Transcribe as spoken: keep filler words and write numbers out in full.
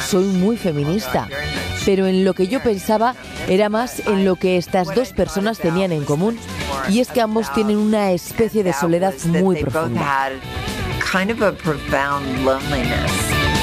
soy muy feminista, pero en lo que yo pensaba era más en lo que estas dos personas tenían en común, y es que ambos tienen una especie de soledad muy profunda. Kind of a profound loneliness.